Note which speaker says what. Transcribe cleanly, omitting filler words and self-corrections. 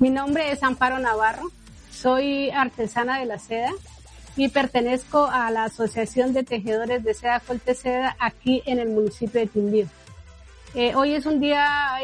Speaker 1: Mi nombre es Amparo Navarro, soy artesana de la seda y pertenezco a la Asociación de Tejedores de Seda Colteseda aquí en el municipio de Quindío. Hoy es un día